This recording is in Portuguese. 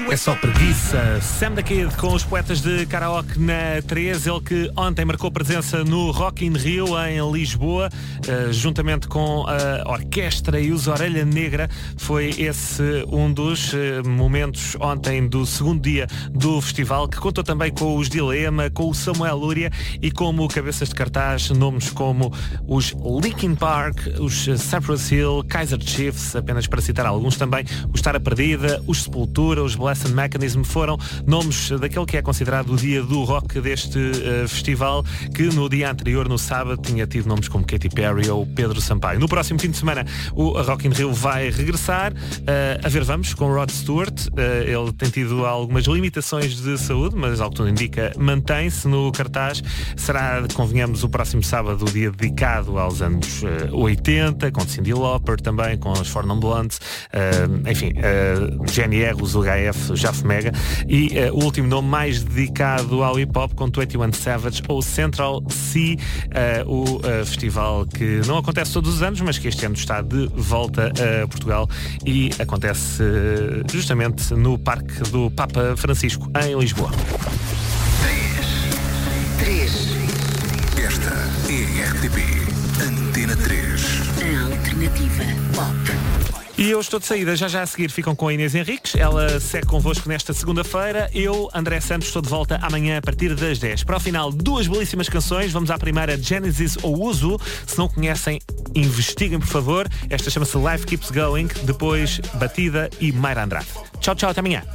É só preguiça. Sam da Kid com os poetas de karaoke na 3, ele que ontem marcou presença no Rock in Rio em Lisboa, juntamente com a orquestra e os Orelha Negra. Foi esse um dos momentos ontem do segundo dia do festival, que contou também com os Dilema, com o Samuel Lúria e como cabeças de cartaz nomes como os Linkin Park, os Cypress Hill, Kaiser Chiefs, apenas para citar alguns também, o Estar a Perdida, os Sepultura, os Blessed Mechanism, foram nomes daquele que é considerado o dia do rock deste festival, que no dia anterior, no sábado, tinha tido nomes como Katy Perry ou Pedro Sampaio. No próximo fim de semana o Rock in Rio vai regressar, a ver vamos, com Rod Stewart. Ele tem tido algumas limitações de saúde, mas ao que tudo indica mantém-se no cartaz. Será, convenhamos, o próximo sábado o dia dedicado aos anos 80, com Cyndi Lauper também, com os Four Non Blondes, enfim, GNR, os UHF, Jaf Mega, e o último nome mais dedicado ao hip-hop, com 21 Savage ou Central C, o festival que não acontece todos os anos, mas que este ano está de volta a Portugal e acontece justamente no Parque do Papa Francisco, em Lisboa. 3. Esta é a RTP Antena 3. A alternativa pop. E eu estou de saída, já a seguir ficam com a Inês Henriques, ela segue convosco nesta segunda-feira, eu, André Santos, estou de volta amanhã a partir das 10. Para o final, duas belíssimas canções, vamos à primeira, Genesis ou Uso. Se não conhecem, investiguem por favor, esta chama-se Life Keeps Going, depois Batida e Mayra Andrade. Tchau, até amanhã.